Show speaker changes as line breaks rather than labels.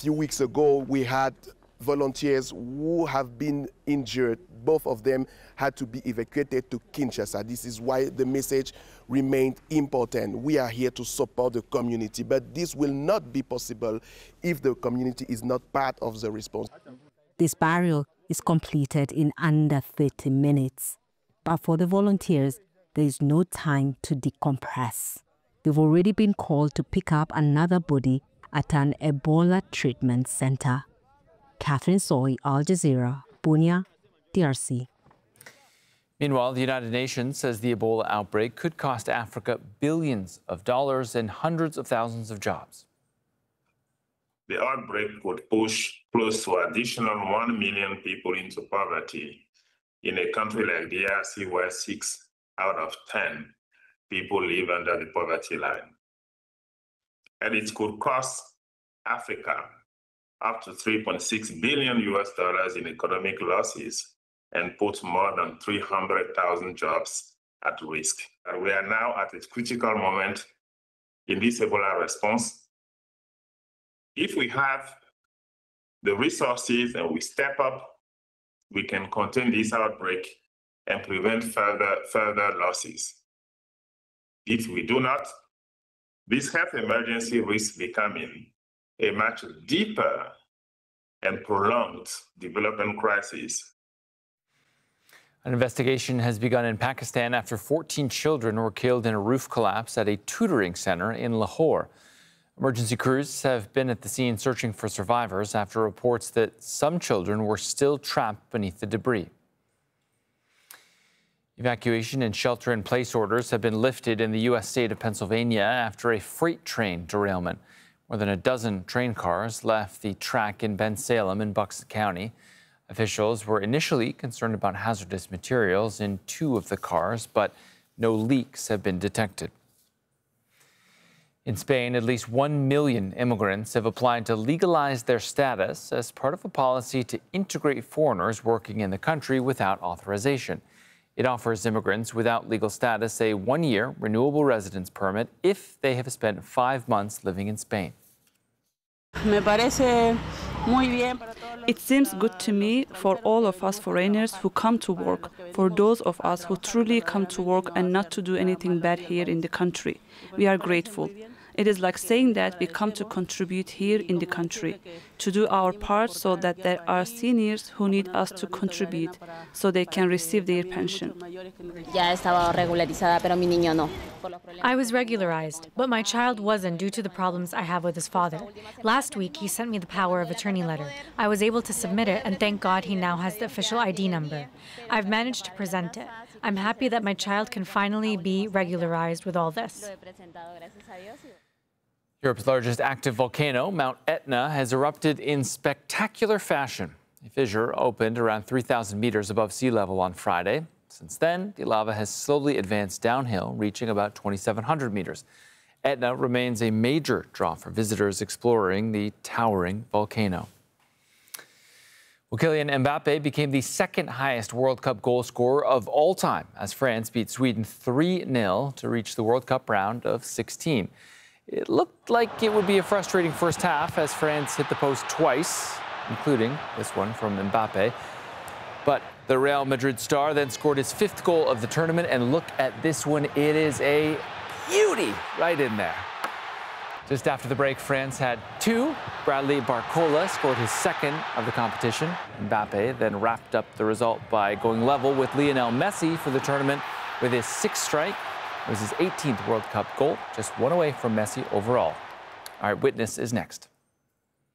few weeks ago, we had volunteers who have been injured. Both of them had to be evacuated to Kinshasa. This is why the message remained important. We are here to support the community, but this will not be possible if the community is not part of the response.
This burial is completed in under 30 minutes. But for the volunteers, there is no time to decompress. They've already been called to pick up another body at an Ebola treatment center. Catherine Soy, Al Jazeera, Bunia, DRC.
Meanwhile, the United Nations says the Ebola outbreak could cost Africa billions of dollars and hundreds of thousands of jobs.
The outbreak could push close to additional 1 million people into poverty in a country like DRC, where 6 out of 10 people live under the poverty line. And it could cost Africa up to $3.6 billion in economic losses and put more than 300,000 jobs at risk. And we are now at a critical moment in this Ebola response. If we have the resources and we step up, we can contain this outbreak and prevent further losses. If we do not, this health emergency risks becoming a much deeper and prolonged development crisis.
An investigation has begun in Pakistan after 14 children were killed in a roof collapse at a tutoring center in Lahore. Emergency crews have been at the scene searching for survivors after reports that some children were still trapped beneath the debris. Evacuation and shelter-in-place orders have been lifted in the U.S. state of Pennsylvania after a freight train derailment. More than a dozen train cars left the track in Bensalem in Bucks County. Officials were initially concerned about hazardous materials in 2 of the cars, but no leaks have been detected. In Spain, at least 1 million immigrants have applied to legalize their status as part of a policy to integrate foreigners working in the country without authorization. It offers immigrants without legal status a 1-year renewable residence permit if they have spent 5 months living in Spain.
It seems good to me for all of us foreigners who come to work, for those of us who truly come to work and not to do anything bad here in the country. We are grateful. It is like saying that we come to contribute here in the country, to do our part so that there are seniors who need us to contribute so they can receive their pension.
I was regularized, but my child wasn't due to the problems I have with his father. Last week, he sent me the power of attorney letter. I was able to submit it, and thank God he now has the official ID number. I've managed to present it. I'm happy that my child can finally be regularized with all this.
Europe's largest active volcano, Mount Etna, has erupted in spectacular fashion. A fissure opened around 3,000 meters above sea level on Friday. Since then, the lava has slowly advanced downhill, reaching about 2,700 meters. Etna remains a major draw for visitors exploring the towering volcano. Well, Kylian Mbappe became the second highest World Cup goal scorer of all time as France beat Sweden 3-0 to reach the World Cup round of 16. It looked like it would be a frustrating first half as France hit the post twice, including this one from Mbappe. But the Real Madrid star then scored his 5th goal of the tournament, and look at this one. It is a beauty right in there. Just after the break, France had 2. Bradley Barcola scored his 2nd of the competition. Mbappe then wrapped up the result by going level with Lionel Messi for the tournament with his 6th strike. It was his 18th World Cup goal, just 1 away from Messi overall. All right, Witness is next.